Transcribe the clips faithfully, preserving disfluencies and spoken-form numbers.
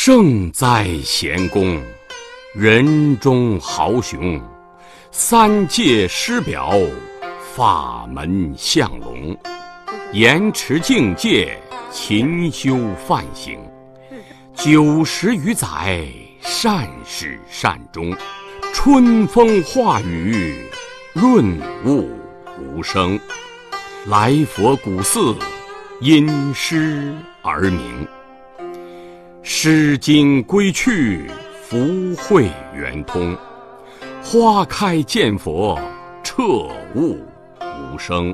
圣哉贤公，人中豪雄，三界师表，法门相隆，严持境界，勤修梵行，九十余载，善始善终，春风化雨，润物无声。来佛古寺，因诗而名。诗经归去，福慧圆通。花开见佛，彻悟无声。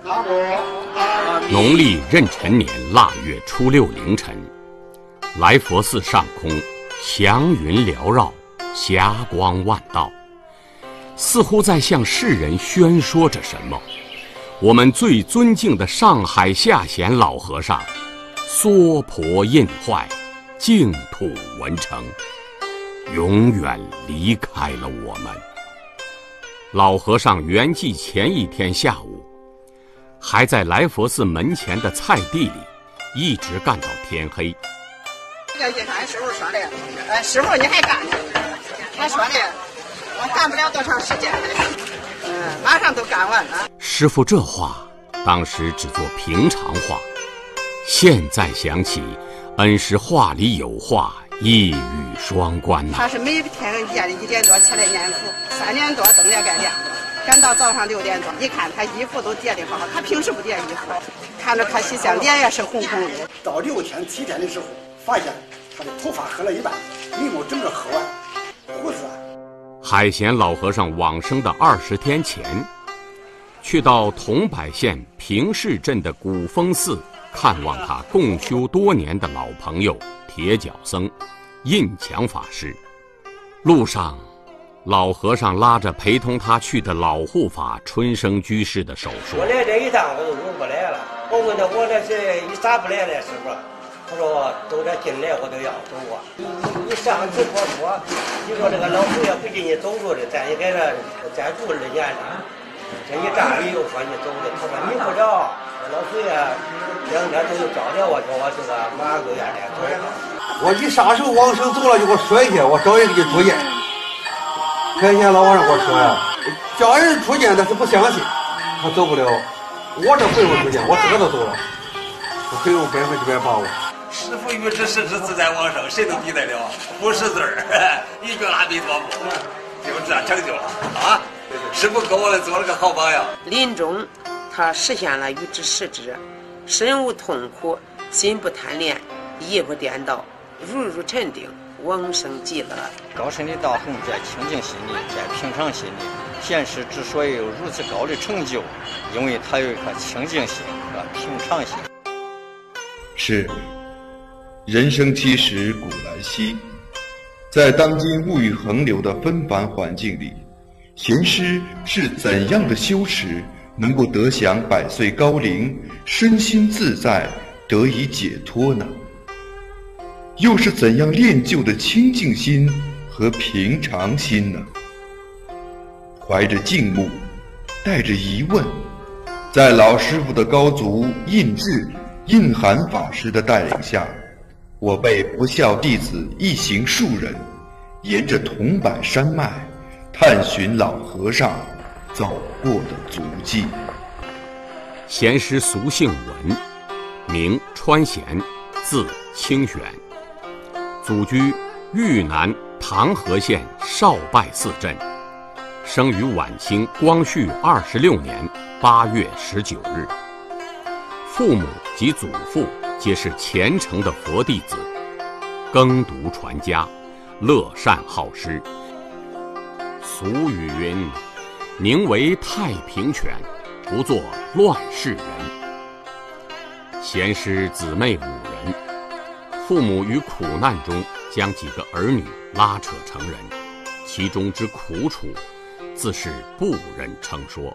农历壬辰年腊月初六凌晨，来佛寺上空祥云缭绕，霞光万道，似乎在向世人宣说着什么。我们最尊敬的上海下贤老和尚娑婆印坏，净土文成，永远离开了我们。老和尚圆寂前一天下午，还在来佛寺门前的菜地里一直干到天黑。 这个俺师傅说的，呃，师傅你还干呢？他说的，我干不了多长时间，嗯，马上都干完了。 师傅这话当时只做平常话，现在想起，恩师话里有话，一语双关呐、啊。 他是每天夜里一点多起来念佛，三点多灯也该亮了，赶到早上六点多，一看他衣服都叠得好，他平时不叠衣服，看着他洗相，脸也是红红的。 到六天七天的时候，发现他的头发喝了一半，眉毛整个喝完，胡子。 海贤老和尚往生的二十天前，去到桐柏县平市镇的古峰寺看望他共修多年的老朋友铁脚僧印强法师。路上，老和尚拉着陪同他去的老护法春生居士的手说：“ 我来这一趟我都入不来了。我问他我这是你咋不来了，师傅？他说都这进来我都要走啊。你你你上次我说，你说这个老祖爷不给你走路的，咱也给他再住二年了。这一站你又说你走的，他说你不着，老祖爷两天都有招了我，叫我这个马上就愿来走。 我一撒手往生走了，就给我摔下，我找人给你出见。开前老和尚给我说呀，叫人出见他是不相信，他走不了。我这不用出见，我自个都走了，我很有百分之百把握。 师父与之实实自在往生，谁能比得了？不识字儿，一句阿弥陀佛，就这样成就了啊！师父给我们做了个好榜样。 临终，他实现了与之实之，身无痛苦，心不贪恋，意不颠倒，如如沉定，往生极乐。 高深的道行在清净心里，在平常心里。贤师之所以有如此高的成就，因为他有一颗清净心和平常心。 是。人生七十古来稀，在当今物欲横流的纷繁环境里，贤师是怎样的修持能够得享百岁高龄，身心自在，得以解脱呢？又是怎样练就的清净心和平常心呢？怀着敬慕，带着疑问，在老师傅的高足印智印涵法师的带领下，我辈不孝弟子一行数人，沿着桐柏山脉，探寻老和尚走过的足迹。 贤师俗姓文，名川贤，字清玄，祖居豫南唐河县少拜寺镇，生于晚清光绪二十六年八月十九日。父母及祖父皆是虔诚的佛弟子，耕读传家，乐善好施。俗语云：“宁为太平犬，不做乱世人。”贤师姊妹五人，父母于苦难中将几个儿女拉扯成人，其中之苦楚，自是不忍称说。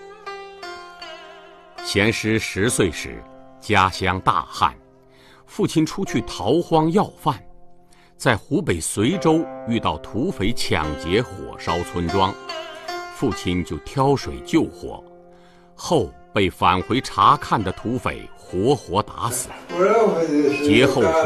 贤师十岁时，家乡大旱，父亲出去逃荒要饭，在湖北随州遇到土匪抢劫火烧村庄，父亲就挑水救火，后被返回查看的土匪活活打死。劫后